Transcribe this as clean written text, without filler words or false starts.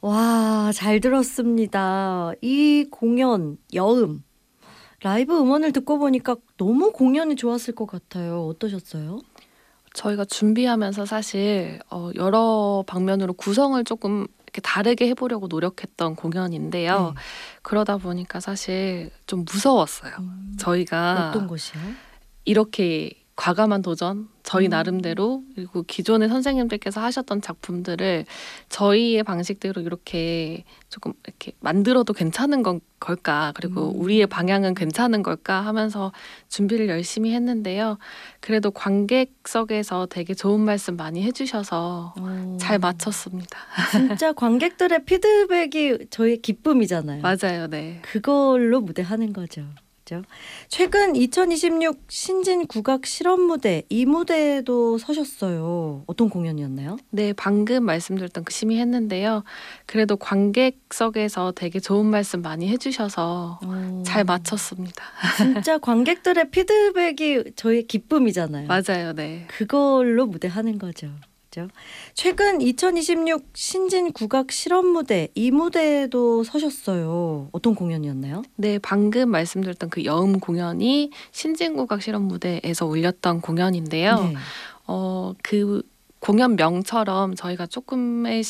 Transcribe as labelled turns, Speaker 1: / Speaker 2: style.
Speaker 1: 와, 잘 들었습니다. 이 공연, 여음, 라이브 음원을 듣고 보니까 너무 공연이 좋았을 것 같아요. 어떠셨어요?
Speaker 2: 저희가 준비하면서 사실 여러 방면으로 구성을 조금 이렇게 다르게 해보려고 노력했던 공연인데요.
Speaker 1: 네.
Speaker 2: 그러다 보니까 사실 좀 무서웠어요.
Speaker 1: 어떤
Speaker 2: 저희가
Speaker 1: 것이요?
Speaker 2: 이렇게 과감한 도전, 저희
Speaker 1: 음,
Speaker 2: 나름대로 그리고 기존의 선생님들께서 하셨던 작품들을 저희의 방식대로 이렇게 조금 이렇게 만들어도 괜찮은 걸까? 그리고 우리의 방향은
Speaker 1: 음.
Speaker 2: 괜찮은 걸까? 하면서 준비를 열심히 했는데요. 그래도 관객석에서 되게 좋은 말씀 많이 해주셔서 잘
Speaker 1: 어,
Speaker 2: 마쳤습니다.
Speaker 1: 진짜 관객들의 피드백이 저의 기쁨이잖아요.
Speaker 2: 맞아요, 네.
Speaker 1: 그걸로 무대 하는 거죠. 그죠? 최근 2026 신진 국악 실험 무대, 이 무대에도 서셨어요. 어떤 공연이었나요?
Speaker 2: 네, 방금 말씀드렸던 그 심의했는데요. 그래도 관객석에서 되게 좋은 말씀 많이 해주셔서 잘
Speaker 1: 어,
Speaker 2: 마쳤습니다.
Speaker 1: 진짜 관객들의 피드백이 저의 기쁨이잖아요.
Speaker 2: 맞아요, 네.
Speaker 1: 그걸로 무대 하는 거죠. 그죠? 최근 2026 신진 국악 실험 무대, 이 무대에도 서셨어요. 어떤 공연이었나요?
Speaker 2: 네, 방금 말씀드렸던 그 여음 공연이 신진국악 실험 무대에서 올렸던 공연인데요.
Speaker 1: 네.
Speaker 2: 그 공연명처럼 저희가 조금의